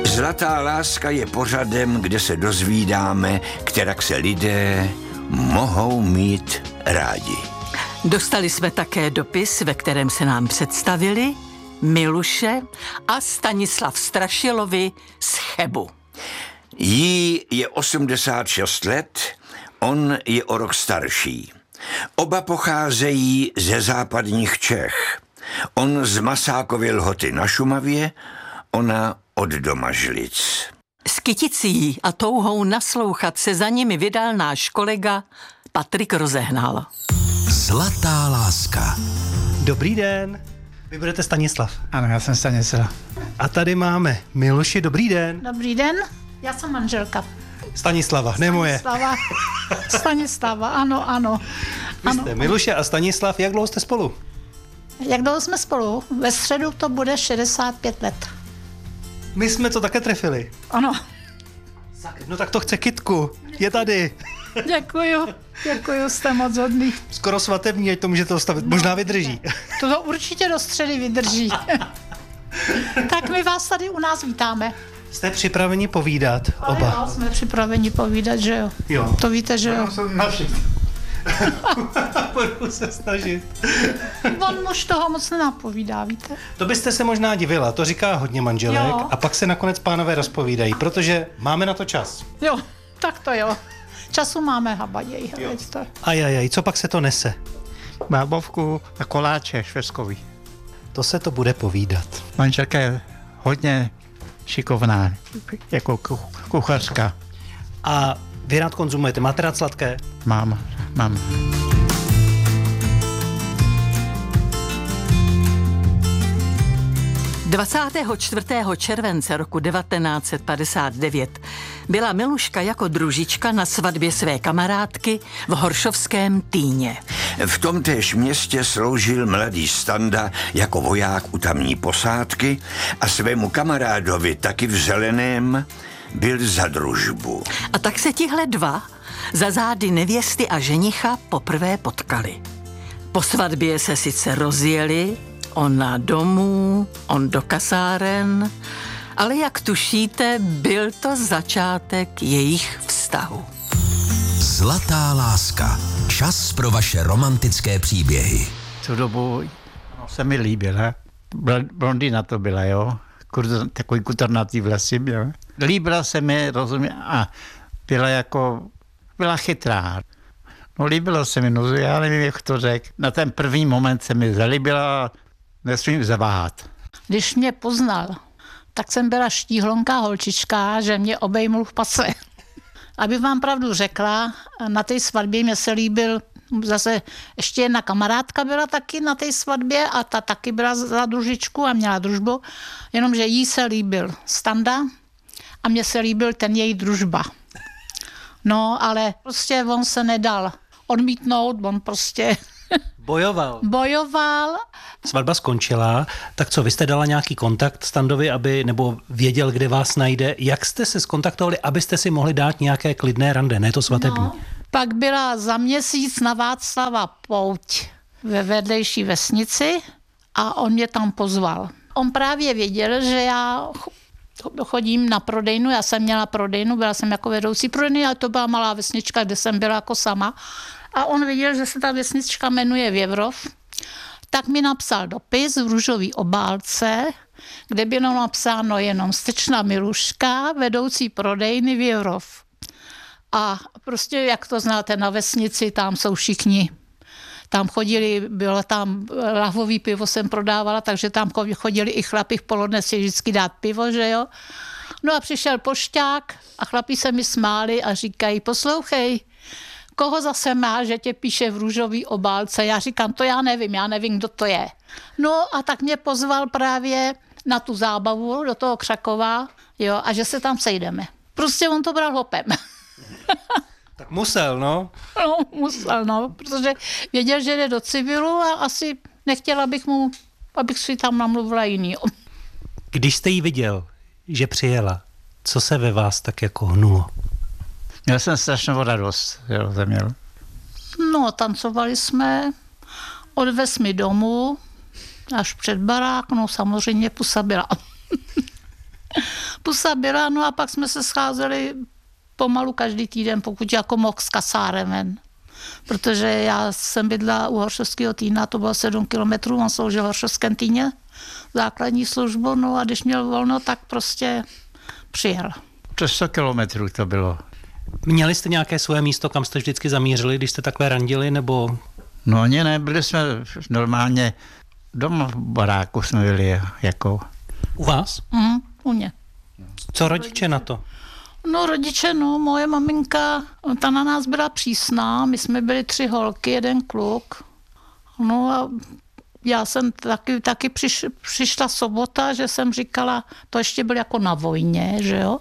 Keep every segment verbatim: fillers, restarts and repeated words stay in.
Zlatá láska je pořadem, kde se dozvídáme, kterak se lidé mohou mít rádi. Dostali jsme také dopis, ve kterém se nám představili Miluše a Stanislav Strašilovi z Chebu. Jí je osmdesát šest let, on je o rok starší. Oba pocházejí ze západních Čech. On z Masákovy Lhoty na Šumavě, ona od Domažlic. S kyticí a touhou naslouchat se za nimi vydal náš kolega Patrik Rozehnal. Zlatá láska. Dobrý den, vy budete Stanislav. Ano, já jsem Stanislav. A tady máme Miluši, dobrý den. Dobrý den, já jsem manželka. Stanislava, ne moje. Stanislava, Stanislava, ano, ano. Vy ano. jste Miluše a Stanislav, jak dlouho jste spolu? Jak dlouho jsme spolu? Ve středu to bude šedesát pět let. My jsme to také trefili. Ano. No tak to chce kytku, je tady. Děkuju, děkuju, jste moc hodný. Skoro svatební, ať to můžete ostavit, no, možná vydrží. To, to určitě do středy vydrží. Tak my vás tady u nás vítáme. Jste připraveni povídat Ale oba? jo, jsme připraveni povídat, že jo. Jo. To víte, že jo. Budu se snažit. On muž toho moc nenapovídá, víte. To byste se možná divila, to říká hodně manželek Jo. a pak se nakonec pánové rozpovídají, protože máme na to čas. Jo, tak to jo. Času máme habaděj. To. Ajajaj, co pak se to nese? Bábovku a koláče švestkový. To se to bude povídat. Manželka je hodně šikovná, jako kuchařka. A vy rád konzumujete, máte rád sladké? Mám, mám. dvacátého čtvrtého července roku devatenáct set padesát devět byla Miluška jako družička na svatbě své kamarádky v Horšovském Týně. V tomtéž městě sloužil mladý Standa jako voják u tamní posádky a svému kamarádovi taky v Zeleném byl za družbu. A tak se tihle dva za zády nevěsty a ženicha poprvé potkali. Po svatbě se sice rozjeli, ona domů, on do kasáren, ale jak tušíte, byl to začátek jejich vztahu. Zlatá láska. Čas pro vaše romantické příběhy. Tu dobu no, se mi líbila. Blondýna to byla, jo. Kur, takový kutrnatý vlasy měla. Líbila se mi, rozumím, a byla jako, byla chytrá. No líbilo se mi, no já nevím, jak to řekl. Na ten první moment se mi zalíbila, nesmím zaváhat. Když mě poznal, tak jsem byla štíhlonká holčička, že mě obejmul v pase. Aby vám pravdu řekla, na té svatbě mě se líbil, zase ještě jedna kamarádka byla taky na té svatbě a ta taky byla za družičku a měla družbu, jenomže jí se líbil Standa a mně se líbil ten její družba. No, ale prostě on se nedal odmítnout, on prostě Bojoval. bojoval. Svatba skončila, tak co, vy jste dala nějaký kontakt Standovi, aby, nebo věděl, kde vás najde? Jak jste se skontaktovali, abyste si mohli dát nějaké klidné rande, ne to svatební? No, pak byla za měsíc na Václava pouť ve vedlejší vesnici a on mě tam pozval. On právě věděl, že já chodím na prodejnu, já jsem měla prodejnu, byla jsem jako vedoucí prodejny, ale to byla malá vesnička, kde jsem byla jako sama. A on viděl, že se ta vesnička jmenuje Věvrov, tak mi napsal dopis v růžové obálce, kde bylo napsáno jenom Styčná Miluška, vedoucí prodejny Věvrov. A prostě, jak to znáte, na vesnici, tam jsou všichni. Tam chodili, bylo tam lahvový pivo jsem prodávala, takže tam chodili i chlapi v poledne si vždycky dát pivo, že jo. No a přišel pošťák a chlapi se mi smáli a říkají, poslouchej, koho zase má, že tě píše v růžový obálce? Já říkám, to já nevím, já nevím, kdo to je. No a tak mě pozval právě na tu zábavu do toho Křakova, jo, a že se tam sejdeme. Prostě on to bral hopem. Tak musel, no. No, musel, no, protože věděl, že jde do civilu a asi nechtěla bych mu, abych si tam namluvila jiný. Když jste jí viděl, že přijela, co se ve vás tak jako hnulo? Měl jsem strašnou radost, jo, jsem měl. No, tancovali jsme, odvez mi domů, až před barák, no samozřejmě pusa byla. pusa byla, no a pak jsme se scházeli pomalu každý týden, pokud jako mohl s kasárem ven. Protože já jsem bydla u Horšovského Týna, to bylo sedm kilometrů, on sloužil v Horšovském Týně, základní službu, no a když měl volno, tak prostě přijel. Přes sto kilometrů to bylo. Měli jste nějaké svoje místo, kam jste vždycky zamířili, když jste takhle randili, nebo... No ani ne, byli jsme normálně doma v baráku jsme byli jako... U vás? Mhm, u mě. Co rodiče na to? No rodiče, no, moje maminka, ta na nás byla přísná, my jsme byli tři holky, jeden kluk. No a já jsem taky, taky přiš, přišla sobota, že jsem říkala, to ještě byl jako na vojně, že jo.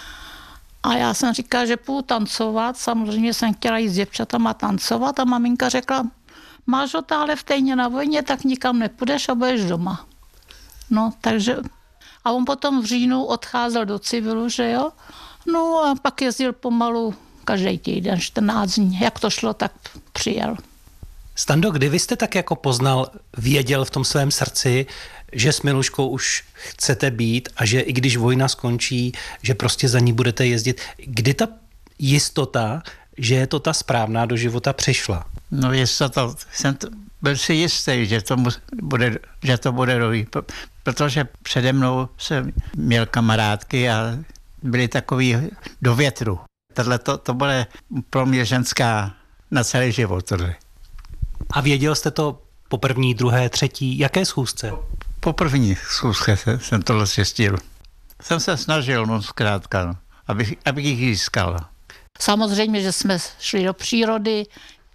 A já jsem říkala, že půjdu tancovat, samozřejmě jsem chtěla jít s děvčatama tancovat a maminka řekla, máš ho táhle v týdně na vojně, tak nikam nepůjdeš a budeš doma. No, takže... A on potom v říjnu odcházel do civilu, že jo. No a pak jezdil pomalu každý týden, čtrnáct dní. Jak to šlo, tak přijel. Stando, kdy vy jste tak jako poznal, věděl v tom svém srdci, že s Miluškou už chcete být a že i když vojna skončí, že prostě za ní budete jezdit. Kdy ta jistota, že je to ta správná do života, přišla? No jistota, jsem to, byl si jistý, že to, bude, že to bude dobrý, protože přede mnou jsem měl kamarádky a byly takový do větru. Tohle to, to bude pro mě ženská na celý život. Tohle. A věděl jste to po první, druhé, třetí, jaké schůzce? Po první schůzce jsem tohle zjistil. Jsem se snažil, no zkrátka, no, abych, abych jich získal. Samozřejmě, že jsme šli do přírody,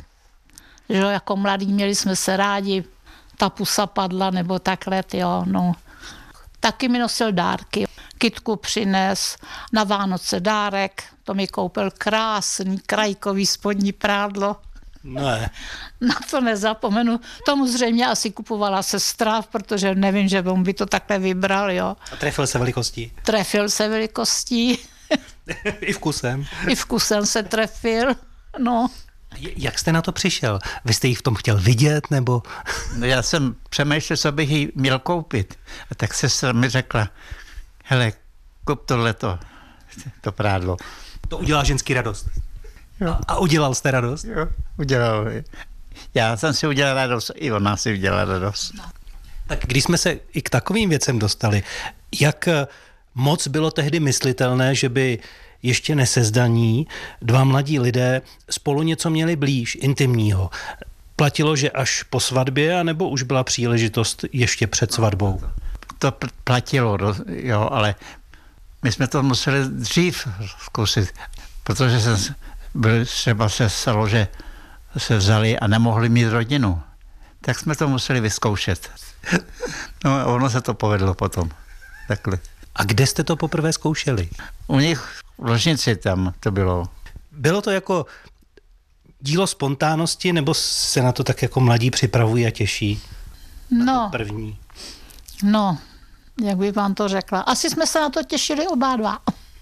že jako mladí měli jsme se rádi, ta pusa padla nebo takhle, jo, no. Taky mi nosil dárky. Kytku přines, na Vánoce dárek, to mi koupil krásný krajkový spodní prádlo. Ne. Na to nezapomenu. Tomu zřejmě asi kupovala sestra, protože nevím, že on by to takhle vybral, jo. A trefil se velikostí? Trefil se velikostí. I vkusem? I vkusem se trefil, no. Jak jste na to přišel? Vy jste ji v tom chtěl vidět, nebo? No já jsem přemýšlel, co bych jí měl koupit. A tak sestra mi řekla, hele, kup tohleto, to prádlo. To udělá ženský radost. Jo. A, a udělal jste radost? Jo, udělal. Já jsem si udělal radost, i ona si udělala radost. No. Tak když jsme se i k takovým věcem dostali, jak moc bylo tehdy myslitelné, že by ještě nesezdaní dva mladí lidé spolu něco měli blíž, intimního? Platilo, že až po svatbě, anebo už byla příležitost ještě před svatbou? To platilo, jo, ale my jsme to museli dřív zkusit, protože jsem byl, třeba se stalo, že se vzali a nemohli mít rodinu. Tak jsme to museli vyzkoušet. No a ono se to povedlo potom. Takhle. A kde jste to poprvé zkoušeli? U nich v ložnici tam to bylo. Bylo to jako dílo spontánnosti, nebo se na to tak jako mladí připravují a těší? No, První. no, jak bych vám to řekla. Asi jsme se na to těšili oba dva.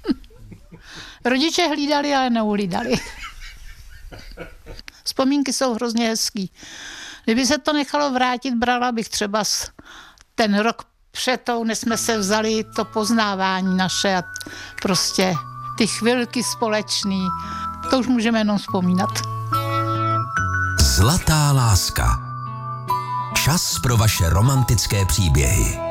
Rodiče hlídali, ale neuhlídali. Vzpomínky jsou hrozně hezký. Kdyby se to nechalo vrátit, brala bych třeba ten rok před tou, než jsme se vzali, to poznávání naše a prostě ty chvilky společný. To už můžeme jenom vzpomínat. Zlatá láska. Čas pro vaše romantické příběhy.